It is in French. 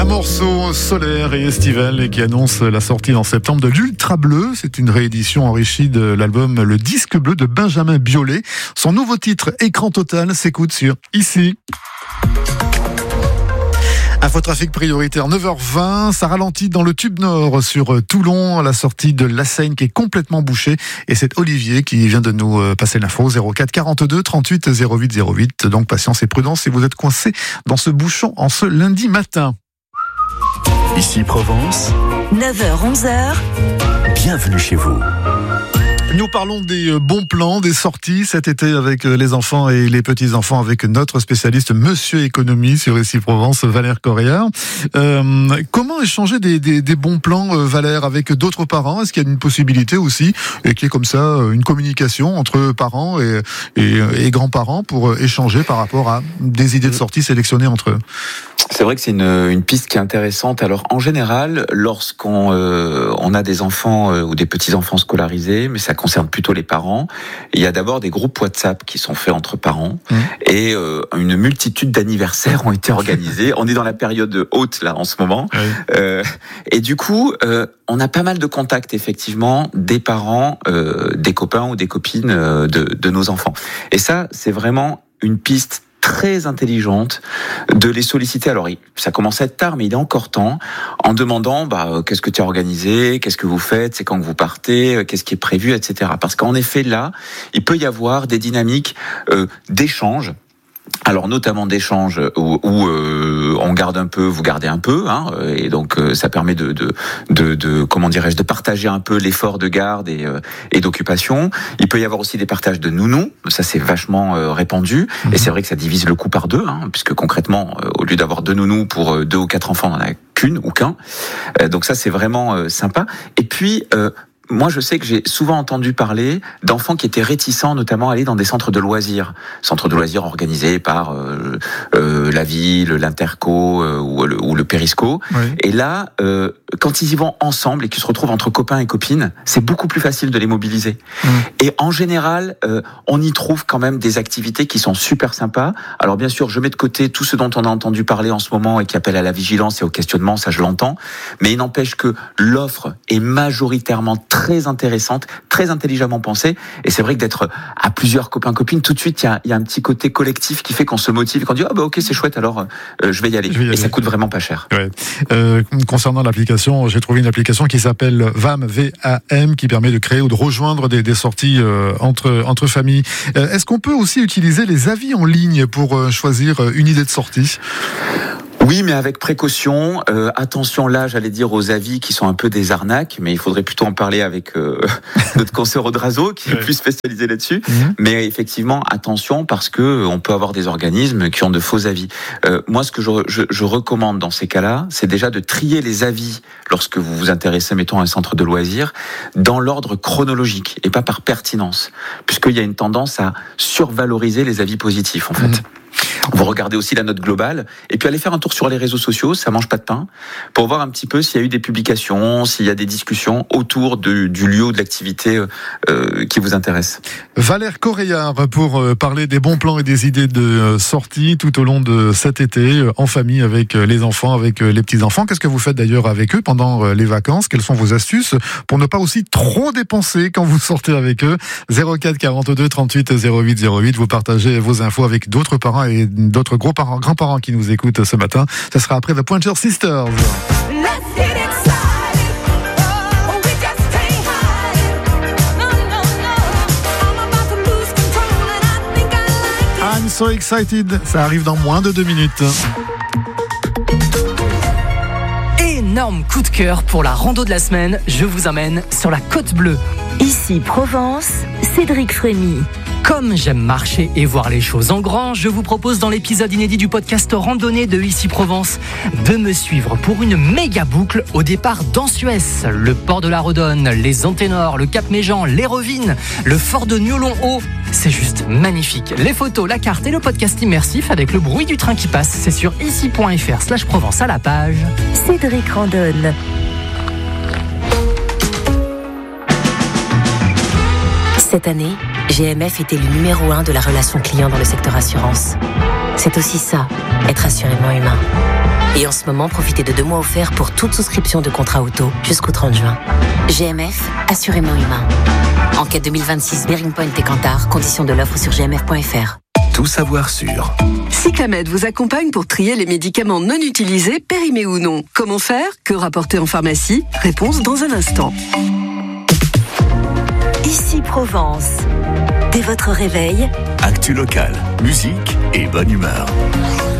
Un morceau solaire et estival et qui annonce la sortie en septembre de l'Ultra Bleu. C'est une réédition enrichie de l'album Le Disque Bleu de Benjamin Biolay. Son nouveau titre, Écran Total, s'écoute sur Ici. Infotrafic prioritaire, 9h20, ça ralentit dans le Tube Nord sur Toulon, à la sortie de la Seine qui est complètement bouchée. Et c'est Olivier qui vient de nous passer l'info, 04 42 38 08 08. Donc patience et prudence si vous êtes coincé dans ce bouchon en ce lundi matin. Ici Provence, 9h-11h, bienvenue chez vous. Nous parlons des bons plans, des sorties cet été avec les enfants et les petits-enfants avec notre spécialiste Monsieur Économie sur Ici Provence, Valère Correa. Comment échanger des bons plans, Valère, avec d'autres parents ? Est-ce qu'il y a une possibilité aussi qu'il y ait comme ça une communication entre parents et grands-parents pour échanger par rapport à des idées de sortie sélectionnées entre eux ? C'est vrai que c'est une piste qui est intéressante. Alors en général, lorsqu'on on a des enfants ou des petits-enfants scolarisés, mais ça concerne plutôt les parents, il y a d'abord des groupes WhatsApp qui sont faits entre parents et une multitude d'anniversaires ont été organisés. On est dans la période haute là en ce moment. Oui. Et du coup, on a pas mal de contacts effectivement des parents, des copains ou des copines de nos enfants. Et ça, c'est vraiment une piste très intelligente de les solliciter. Alors, ça commence à être tard, mais il est encore temps, en demandant qu'est-ce que tu as organisé, qu'est-ce que vous faites, c'est quand que vous partez, qu'est-ce qui est prévu, etc. Parce qu'en effet, là, il peut y avoir des dynamiques d'échange. Alors notamment d'échanges où on garde un peu, vous gardez un peu, et donc ça permet de comment dirais-je, de partager un peu l'effort de garde et d'occupation. Il peut y avoir aussi des partages de nounous, ça c'est vachement répandu, et c'est vrai que ça divise le coût par deux, puisque concrètement, au lieu d'avoir 2 nounous pour 2 ou 4 enfants, on en a qu'une ou qu'un. Donc ça c'est vraiment sympa. Et puis moi, je sais que j'ai souvent entendu parler d'enfants qui étaient réticents, notamment à aller dans des centres de loisirs organisés par la ville, l'Interco ou le Périsco. Oui. Et là, quand ils y vont ensemble et qu'ils se retrouvent entre copains et copines, c'est beaucoup plus facile de les mobiliser. Et en général, on y trouve quand même des activités qui sont super sympas. Alors bien sûr, je mets de côté tout ce dont on a entendu parler en ce moment et qui appelle à la vigilance et au questionnement, ça je l'entends. Mais il n'empêche que l'offre est majoritairement très intéressante, très intelligemment pensée, et c'est vrai que d'être à plusieurs copains-copines, tout de suite, il y a un petit côté collectif qui fait qu'on se motive, qu'on dit ok, c'est chouette, alors je vais y aller. Et ça coûte vraiment pas cher. Ouais. Concernant l'application, j'ai trouvé une application qui s'appelle VAM, V-A-M, qui permet de créer ou de rejoindre des sorties entre familles. Est-ce qu'on peut aussi utiliser les avis en ligne pour choisir une idée de sortie ? Oui, mais avec précaution. Attention là, j'allais dire aux avis qui sont un peu des arnaques, mais il faudrait plutôt en parler avec notre consoeur Audrazo qui est plus spécialisé là-dessus. Mais effectivement, attention parce que on peut avoir des organismes qui ont de faux avis. Moi, ce que je recommande dans ces cas-là, c'est déjà de trier les avis lorsque vous vous intéressez, mettons, à un centre de loisirs, dans l'ordre chronologique et pas par pertinence, puisqu'il y a une tendance à survaloriser les avis positifs, en fait. Vous regardez aussi la note globale et puis allez faire un tour sur les réseaux sociaux, ça mange pas de pain, pour voir un petit peu s'il y a eu des publications, s'il y a des discussions autour du lieu ou de l'activité qui vous intéresse. Valère Correa pour parler des bons plans et des idées de sortie tout au long de cet été en famille avec les enfants, avec les petits-enfants. Qu'est-ce que vous faites d'ailleurs avec eux pendant les vacances ? Quelles sont vos astuces pour ne pas aussi trop dépenser quand vous sortez avec eux ? 04 42 38 08 08. Vous partagez vos infos avec d'autres parents et d'autres grands-parents qui nous écoutent ce matin. Ça sera après The Pointer Sisters. I'm so excited. Ça arrive dans moins de 2 minutes. Énorme coup de cœur pour la rando de la semaine. Je vous emmène sur la Côte Bleue. Ici Provence, Cédric Frémy. Comme j'aime marcher et voir les choses en grand, je vous propose dans l'épisode inédit du podcast Randonnée de Ici Provence de me suivre pour une méga boucle au départ d'Ansuès, le port de la Redonne, les Anténors, le Cap Méjean, les Rovines, le fort de Niolon-Haut. C'est juste magnifique. Les photos, la carte et le podcast immersif avec le bruit du train qui passe, c'est sur ici.fr/Provence à la page Cédric Randonne. Cette année, GMF était le numéro 1 de la relation client dans le secteur assurance. C'est aussi ça, être assurément humain. Et en ce moment, profitez de 2 mois offerts pour toute souscription de contrat auto jusqu'au 30 juin. GMF, assurément humain. Enquête 2026, Bearing Point et Kantar, conditions de l'offre sur gmf.fr. Tout savoir sur Cyclamed vous accompagne pour trier les médicaments non utilisés, périmés ou non. Comment faire? Que rapporter en pharmacie? Réponse dans un instant. Ici Provence. Dès votre réveil, actu locale, musique et bonne humeur.